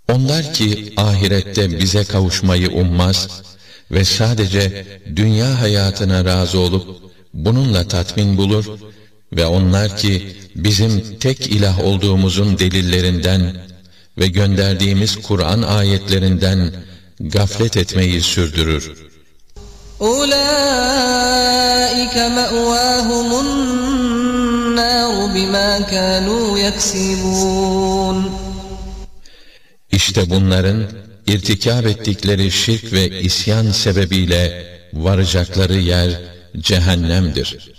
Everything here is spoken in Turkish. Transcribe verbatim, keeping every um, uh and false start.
Onlar ki ahirette bize kavuşmayı ummaz ve sadece dünya hayatına razı olup bununla tatmin bulur ve onlar ki bizim tek ilah olduğumuzun delillerinden ve gönderdiğimiz Kur'an ayetlerinden gaflet etmeyi sürdürür. أُولَٰئِكَ مَأْوَاهُمُ النَّارُ بِمَا كَانُوا يَكْسِبُونَ İşte bunların irtikâb ettikleri şirk ve isyan sebebiyle varacakları yer cehennemdir.